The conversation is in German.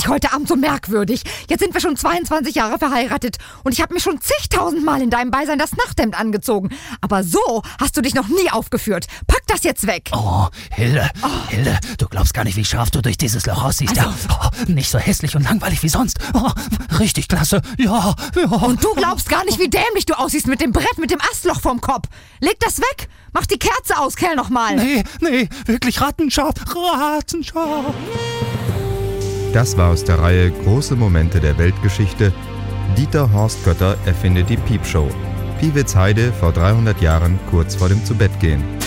ich heute Abend so merkwürdig? Jetzt sind wir schon 22 Jahre verheiratet und ich habe mir schon zigtausendmal in deinem Beisein das Nachthemd angezogen. Aber so hast du dich noch nie aufgeführt. Pack das jetzt weg. Oh, Hilde, Hilde, du glaubst gar nicht, wie scharf du durch dieses Loch aussiehst. Also. Ja, nicht so hässlich und langweilig wie sonst. Oh, richtig klasse. Ja. Und du glaubst gar nicht, wie dämlich du aussiehst mit dem Brett, mit dem Astloch vorm Kopf. Leg das weg. Mach die Kerze aus, Kerl, nochmal. Nee, wirklich rattenscharf. Das war aus der Reihe Große Momente der Weltgeschichte. Dieter Horst-Götter erfindet die Piepshow. Piewitz Heide vor 300 Jahren kurz vor dem Zubettgehen.